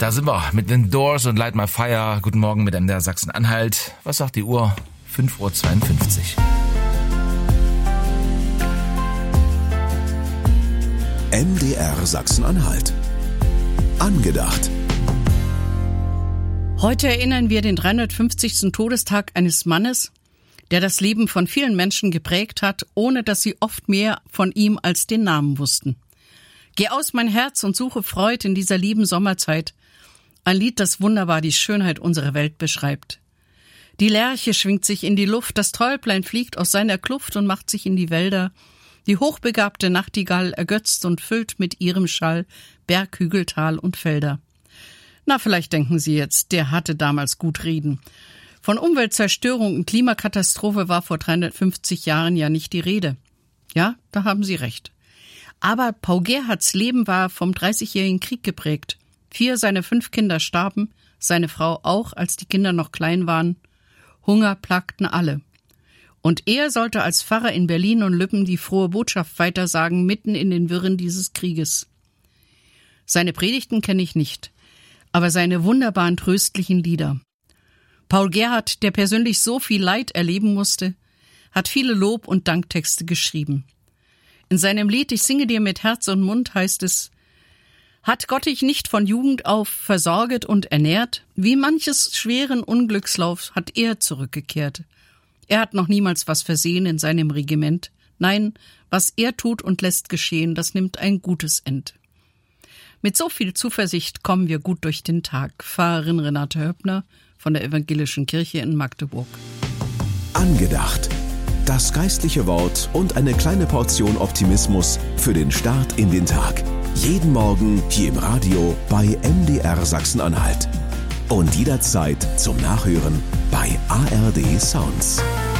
Da sind wir mit den Doors und Light My Fire. Guten Morgen mit MDR Sachsen-Anhalt. Was sagt die Uhr? 5:52 Uhr. MDR Sachsen-Anhalt. Angedacht. Heute erinnern wir den 350. Todestag eines Mannes, der das Leben von vielen Menschen geprägt hat, ohne dass sie oft mehr von ihm als den Namen wussten. Geh aus mein Herz und suche Freud in dieser lieben Sommerzeit. Ein Lied, das wunderbar die Schönheit unserer Welt beschreibt. Die Lerche schwingt sich in die Luft, das Täublein fliegt aus seiner Kluft und macht sich in die Wälder. Die hochbegabte Nachtigall ergötzt und füllt mit ihrem Schall Berg, Hügel, Tal und Felder. Na, vielleicht denken Sie jetzt, der hatte damals gut reden. Von Umweltzerstörung und Klimakatastrophe war vor 350 Jahren ja nicht die Rede. Ja, da haben Sie recht. Aber Paul Gerhardts Leben war vom 30-jährigen Krieg geprägt. 4 seiner 5 Kinder starben, seine Frau auch, als die Kinder noch klein waren. Hunger plagten alle. Und er sollte als Pfarrer in Berlin und Lübben die frohe Botschaft weitersagen, mitten in den Wirren dieses Krieges. Seine Predigten kenne ich nicht, aber seine wunderbaren tröstlichen Lieder. Paul Gerhardt, der persönlich so viel Leid erleben musste, hat viele Lob- und Danktexte geschrieben. In seinem Lied »Ich singe dir mit Herz und Mund« heißt es: Hat Gott dich nicht von Jugend auf versorget und ernährt? Wie manches schweren Unglückslauf hat er zurückgekehrt. Er hat noch niemals was versehen in seinem Regiment. Nein, was er tut und lässt geschehen, das nimmt ein gutes End. Mit so viel Zuversicht kommen wir gut durch den Tag. Pfarrerin Renate Höppner von der Evangelischen Kirche in Magdeburg. Angedacht. Das geistliche Wort und eine kleine Portion Optimismus für den Start in den Tag. Jeden Morgen hier im Radio bei MDR Sachsen-Anhalt. Und jederzeit zum Nachhören bei ARD Sounds.